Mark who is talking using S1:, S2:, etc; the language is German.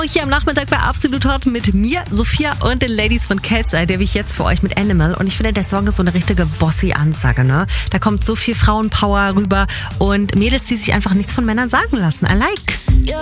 S1: Hier am Nachmittag bei Absolut Hot mit mir, Sophia und den Ladies von Cat's Eye, der wie ich jetzt für euch mit Animal. Und ich finde, der Song ist so eine richtige bossy Ansage, ne? Da kommt so viel Frauenpower rüber und Mädels, die sich einfach nichts von Männern sagen lassen. I like.